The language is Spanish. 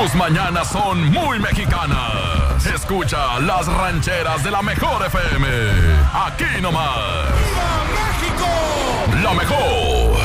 Tus mañanas son muy mexicanas. Escucha las rancheras de la mejor FM. Aquí nomás. ¡Viva México! La mejor.